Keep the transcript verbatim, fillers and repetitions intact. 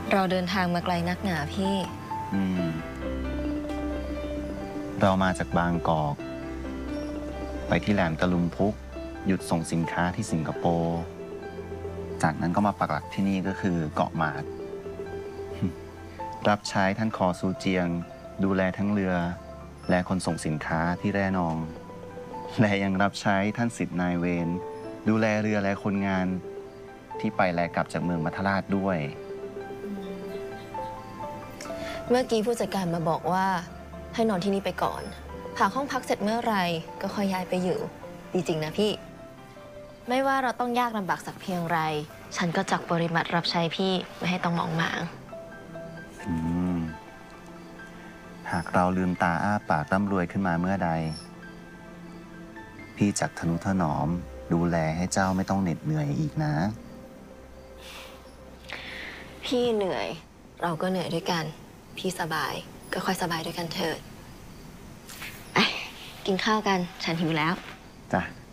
เราเดินทางมาไกลนักหนาพี่อืมเรามาจากบางกอกไปที่แหลมตะลุมพุกหยุดส่งสินค้าที่สิงคโปร์จากนั้นก็มาปักหลักที่นี่ก็คือเกาะหมากรับใช้ท่านคอซูเจียงดูแลทั้งเรือและคนส่งสินค้าที่แร่นองและยังรับใช้ท่านสิทธินายเวรดูแลเรือและคนงานที่ไปและกลับจากเมืองมัทราชด้วยเมื่อกี้ผู้จัดการมาบอกว่าให้นอนที่นี่ไปก่อนหากห้องพักเสร็จเมื่อไรก็ค่อยย้ายไปอยู่ดีจริงนะพี่ไม่ว่าเราต้องยากลำบากสักเพียงไรฉันก็จักปริมาตรรับใช้พี่ไม่ให้ต้องมองหมางอืมหากเราลืมตาอ้าปากร่ำรวยขึ้นมาเมื่อใดพี่จักทนุถนอมดูแลให้เจ้าไม่ต้องเหน็ดเหนื่อยอีกนะพี่เหนื่อยเราก็เหนื่อยด้วยกันพี่สบายก็ค่อยสบายด้วยกันเถิดไปกินข้าวกันฉันหิวแล้วจ้ะ